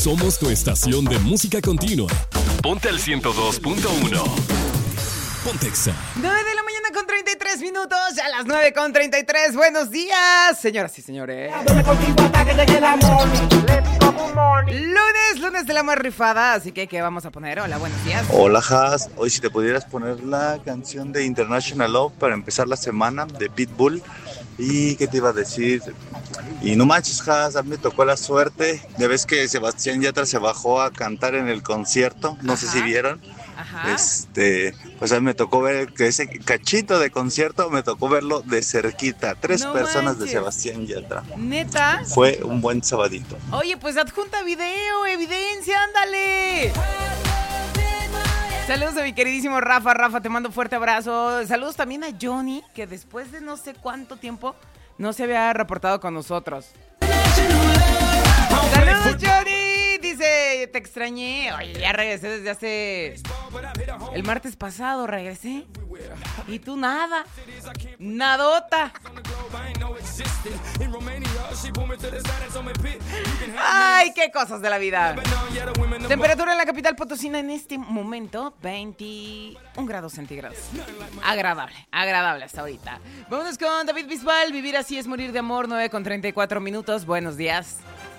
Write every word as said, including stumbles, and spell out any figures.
Somos tu estación de música continua. Ponte al ciento dos punto uno. Pontexa. nueve de la mañana con treinta y tres minutos, ya a las nueve con treinta y tres. Buenos días, señoras y señores. Lunes, lunes de la más rifada, así que ¿qué vamos a poner? Hola, buenos días. Hola, Has. Hoy si te pudieras poner la canción de International Love para empezar la semana de Pitbull. ¿Y qué te iba a decir? Y no manches, Has, a mí me tocó la suerte. Ya ves que Sebastián Yatra se bajó a cantar en el concierto, no Ajá. sé si vieron. Ajá. Este, pues a mí me tocó ver que ese cachito de concierto me tocó verlo de cerquita. Tres no personas manches. De Sebastián Yatra. ¿Neta? Fue un buen sabadito. Oye, pues adjunta video, evidencia, ándale. Saludos a mi queridísimo Rafa. Rafa, te mando fuerte abrazo. Saludos también a Johnny, que después de no sé cuánto tiempo no se había reportado con nosotros. Saludos, Johnny. Dice, te extrañé. Oye, ya regresé desde hace... El martes pasado regresé. Y tú nada. Nadota. Ay, qué cosas de la vida. Temperatura en la capital potosina en este momento, veintiún grados centígrados. Agradable, agradable hasta ahorita. Vámonos con David Bisbal. Vivir así es morir de amor, nueve con treinta y cuatro minutos. Buenos días.